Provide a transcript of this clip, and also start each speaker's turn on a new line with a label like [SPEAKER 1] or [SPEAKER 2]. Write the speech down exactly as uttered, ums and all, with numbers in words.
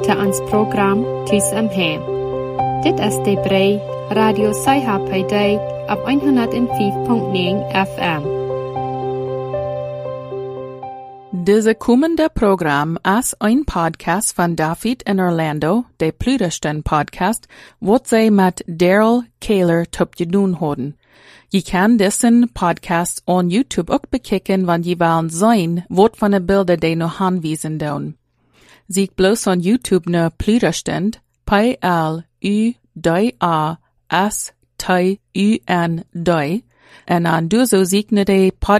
[SPEAKER 1] til ons program Tus om Hem. Dit is de brei Radio Saiha på dag op et hundrede og fem komma nul F M.
[SPEAKER 2] Diese kommende Programm ist ein Podcast von David in Orlando, der Plüdersten Podcast, wo sie mit Daryl Kaler tupjedun haben. Je kann diesen Podcast on YouTube auch bekicken, wenn je wollen sein, wat von den Bilder die noch anwiesen doen. Sieg bloß on YouTube ne Plüdersten, P L U D A S T U N D, en an du so sieg ne de Podcast